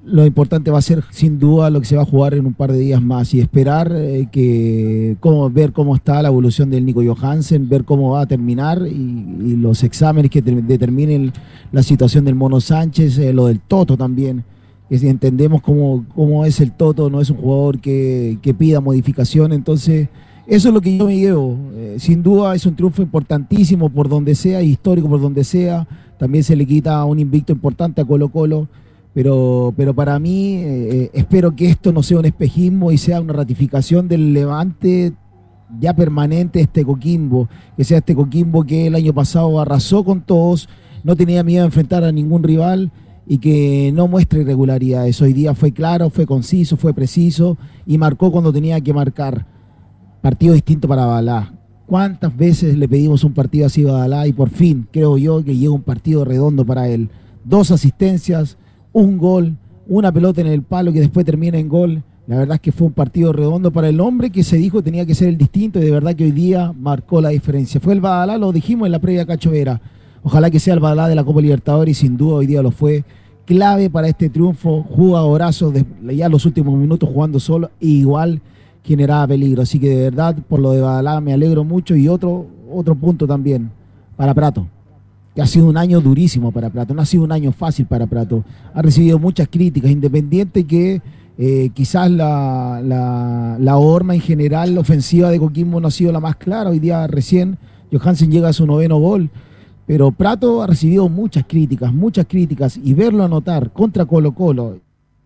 Lo importante va a ser sin duda lo que se va a jugar en un par de días más y esperar ver cómo está la evolución del Nico Johansen, ver cómo va a terminar y los exámenes que determinen la situación del Mono Sánchez, lo del Toto también. Si entendemos cómo es el Toto, no es un jugador que pida modificación, entonces eso es lo que yo me llevo. Sin duda es un triunfo importantísimo por donde sea, histórico por donde sea. También se le quita un invicto importante a Colo-Colo. Pero para mí, espero que esto no sea un espejismo y sea una ratificación del levante ya permanente de este Coquimbo, que sea este Coquimbo que el año pasado arrasó con todos, no tenía miedo de enfrentar a ningún rival y que no muestre irregularidades. Hoy día fue claro, fue conciso, fue preciso y marcó cuando tenía que marcar. Partido distinto para Badalá. ¿Cuántas veces le pedimos un partido así a Badalá y por fin creo yo que llega un partido redondo para él? 2 asistencias, un gol, una pelota en el palo que después termina en gol. La verdad es que fue un partido redondo para el hombre que se dijo tenía que ser el distinto y de verdad que hoy día marcó la diferencia. Fue el Badalá, lo dijimos en la previa Cacho Vera. Ojalá que sea el Badalá de la Copa Libertadores y sin duda hoy día lo fue. Clave para este triunfo, jugadorazo, ya los últimos minutos jugando solo e igual generaba peligro. Así que de verdad por lo de Badalá me alegro mucho y otro punto también para Prato, que ha sido un año durísimo para Prato, no ha sido un año fácil para Prato, ha recibido muchas críticas, independiente que quizás la horma en general ofensiva de Coquimbo no ha sido la más clara. Hoy día recién Johansen llega a su 9º gol, pero Prato ha recibido muchas críticas y verlo anotar contra Colo-Colo.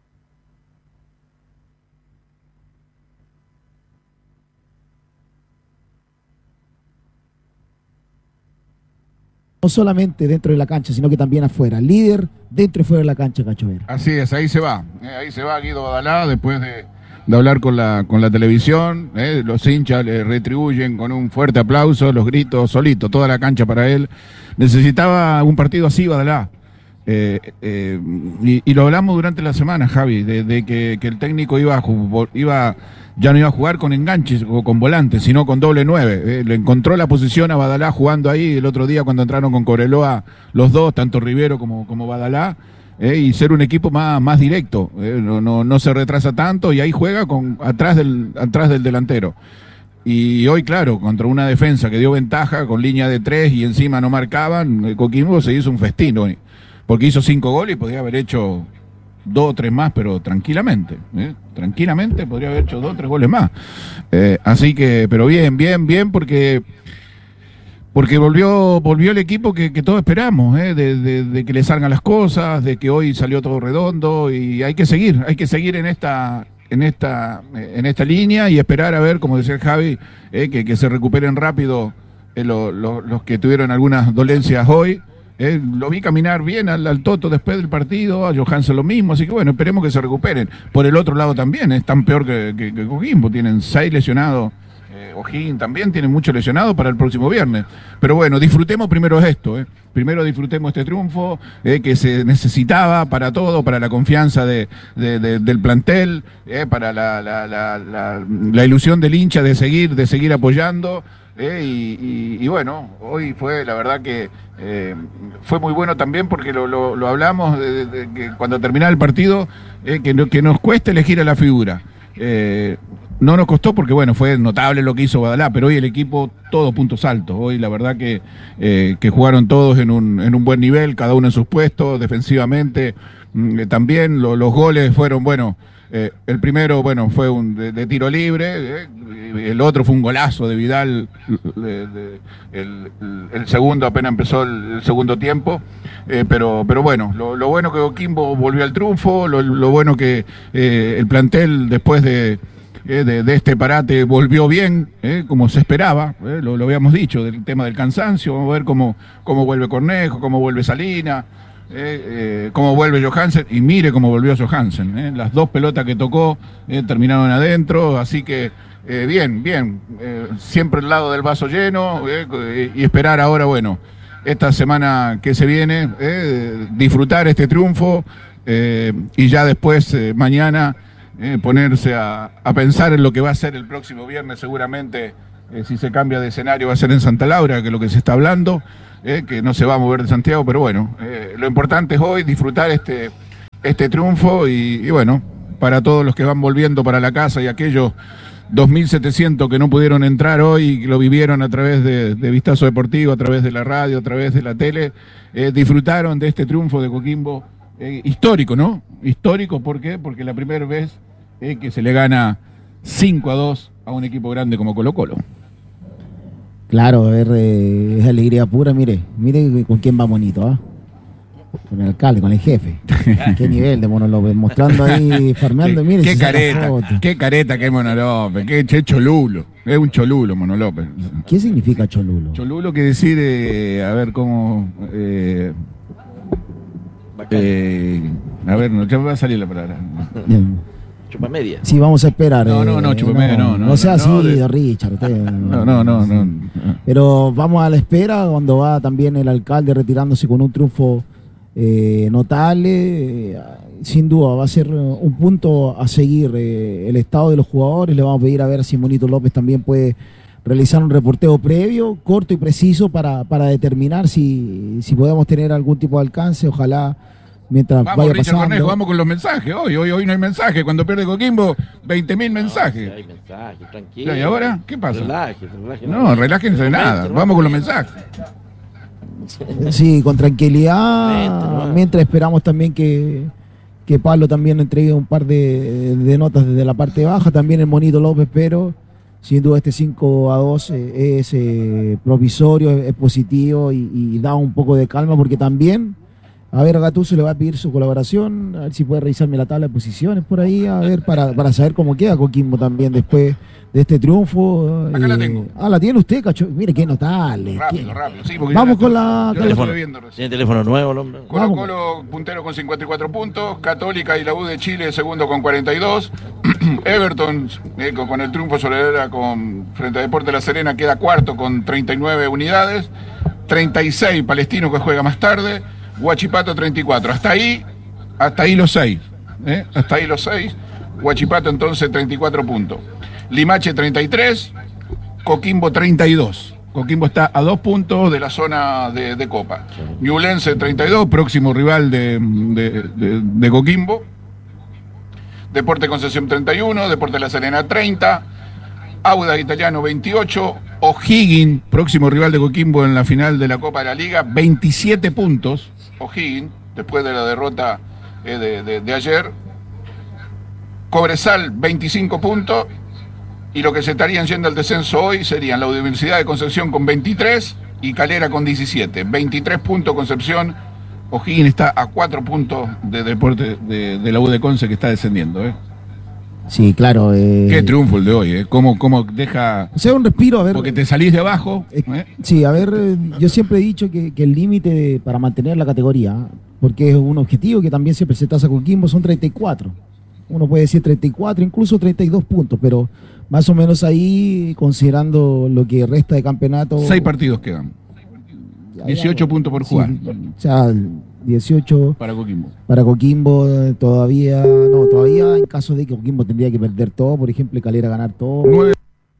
No solamente dentro de la cancha, sino que también afuera. Líder dentro y fuera de la cancha, Cacho Vera. Así es, ahí se va Guido Badalá después de hablar con la televisión. Los hinchas le retribuyen con un fuerte aplauso, los gritos solito, toda la cancha para él. Necesitaba un partido así, Badalá. Y lo hablamos durante la semana, Javi, de que el técnico ya no iba a jugar con enganches o con volantes, sino con doble 9. Le encontró la posición a Badalá jugando ahí el otro día cuando entraron con Cobreloa los dos, tanto Rivero como Badalá, y ser un equipo más directo. No se retrasa tanto y ahí juega atrás del delantero. Y hoy, claro, contra una defensa que dio ventaja con línea de 3 y encima no marcaban, Coquimbo se hizo un festín hoy, porque hizo 5 goles y podía haber hecho 2 o 3 más, pero tranquilamente, tranquilamente podría haber hecho 2 o 3 goles más. Así que, pero bien, porque volvió el equipo que todos esperamos, de que le salgan las cosas, de que hoy salió todo redondo y hay que seguir en esta línea y esperar a ver, como decía el Javi, que se recuperen rápido los que tuvieron algunas dolencias hoy. Lo vi caminar bien al Toto después del partido, a Johansen lo mismo, así que bueno, esperemos que se recuperen. Por el otro lado también, es tan peor que Coquimbo, tienen 6 lesionados, O'Higgins también tiene muchos lesionados para el próximo viernes. Pero bueno, disfrutemos primero esto, primero disfrutemos este triunfo que se necesitaba para todo, para la confianza del plantel, para la ilusión del hincha de seguir apoyando. Y bueno, hoy fue la verdad que fue muy bueno también porque lo hablamos de que cuando terminaba el partido, que nos cuesta elegir a la figura. No nos costó porque bueno, fue notable lo que hizo Badalá, pero hoy el equipo todo puntos altos. Hoy la verdad que jugaron todos en un buen nivel, cada uno en sus puestos, defensivamente. También los goles fueron, bueno, el primero, bueno, fue de tiro libre, el otro fue un golazo de Vidal, el segundo apenas empezó el segundo tiempo, pero bueno, lo bueno que Coquimbo volvió al triunfo, lo bueno que el plantel después de este parate volvió bien, como se esperaba, lo habíamos dicho, del tema del cansancio. Vamos a ver cómo vuelve Cornejo, cómo vuelve Salina, cómo vuelve Johansen, y mire cómo volvió Johansen, las 2 pelotas que tocó terminaron adentro, así que bien, siempre al lado del vaso lleno, y esperar ahora, bueno, esta semana que se viene, disfrutar este triunfo, y ya después, mañana, ponerse a pensar en lo que va a ser el próximo viernes. Seguramente, si se cambia de escenario, va a ser en Santa Laura, que es lo que se está hablando, que no se va a mover de Santiago, pero bueno, lo importante es hoy disfrutar este este triunfo y bueno, para todos los que van volviendo para la casa y aquellos 2.700 que no pudieron entrar hoy y lo vivieron a través de Vistazo Deportivo, a través de la radio, a través de la tele, disfrutaron de este triunfo de Coquimbo histórico, ¿no? Histórico, ¿por qué? Porque la primera vez que se le gana 5-2 a un equipo grande como Colo-Colo. Claro, a ver, es alegría pura, mire con quién va bonito, ¿ah? Con el alcalde, con el jefe. Qué nivel de Mono López, mostrando ahí, farmeando, mire. Qué careta que es Mono López, qué cholulo. Es un cholulo, Mono López. ¿Qué significa cholulo? Cholulo quiere decir, a ver cómo... a ver, no, ya va a salir la palabra. Chupamedia. Sí, vamos a esperar. No, chupamedia no. No sea así, de Richard. No. Pero vamos a la espera cuando va también el alcalde retirándose con un triunfo notable. Sin duda va a ser un punto a seguir el estado de los jugadores. Le vamos a pedir a ver si Monito López también puede realizar un reporteo previo, corto y preciso para determinar si podemos tener algún tipo de alcance. Ojalá mientras vamos, vaya Richard pasando. Cornejo, vamos con los mensajes. Hoy no hay mensajes. Cuando pierde Coquimbo, 20.000 mensajes. No, hay mensajes, tranquilo. ¿Y ahora? ¿Qué pasa? Relájense. No, relájense de nada. Vamos con los mensajes. Sí, con tranquilidad, mientras esperamos también que Pablo también entregue un par de notas desde la parte baja, también el Monito López, pero sin duda este 5-2 es provisorio, es positivo y da un poco de calma porque también, a ver, a Gattuso le va a pedir su colaboración, a ver si puede revisarme la tabla de posiciones por ahí, a ver, para saber cómo queda Coquimbo también después de este triunfo. Acá la tengo. La tiene usted, cacho. Mire qué notable. Rápido. Sí, vamos con la... ¿Tiene teléfono nuevo el hombre? Colo-Colo puntero con 54 puntos, Católica y la U de Chile segundo con 42, Everton con el triunfo sobre frente a Deportes La Serena queda cuarto con 39 unidades, 36 Palestino que juega más tarde, Huachipato 34, hasta ahí los 6, hasta ahí los 6, Huachipato entonces 34 puntos, Limache 33, Coquimbo 32. Coquimbo está a 2 puntos de la zona de Copa. Ñublense 32, próximo rival de Coquimbo. Deporte Concepción 31, Deporte La Serena 30, Audax Italiano 28, O'Higgins, próximo rival de Coquimbo en la final de la Copa de la Liga, 27 puntos. O'Higgins, después de la derrota de ayer. Cobresal 25 puntos. Y lo que se estarían yendo al descenso hoy serían la Universidad de Concepción con 23 y Calera con 17. 23 puntos Concepción. O'Higgins está a 4 puntos de Deporte de la U de Conce que está descendiendo. Sí, claro. Qué triunfo el de hoy, ¿Cómo deja... O sea, un respiro, a ver... Porque te salís de abajo. Sí, a ver, yo siempre he dicho que el límite para mantener la categoría, porque es un objetivo que también siempre se tasa con Coquimbo, son 34. Uno puede decir 34, incluso 32 puntos, pero... Más o menos ahí, considerando lo que resta de campeonato... 6 partidos quedan. 18 puntos por jugar. Sí, o sea, 18... Para Coquimbo. Para Coquimbo todavía en caso de que Coquimbo tendría que perder todo, por ejemplo, y Calera ganar todo. 9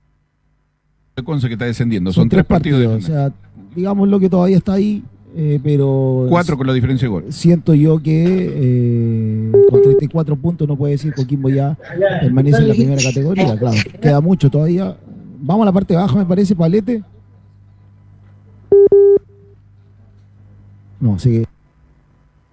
de Conce que está descendiendo. Son 3 partidos. O sea, digamos lo que todavía está ahí, pero... 4 con la diferencia de gol. Siento yo que con 34 puntos no puede decir Coquimbo ya permanece en la primera categoría, claro. Queda mucho todavía. Vamos a la parte baja, me parece, Palete. No, sigue.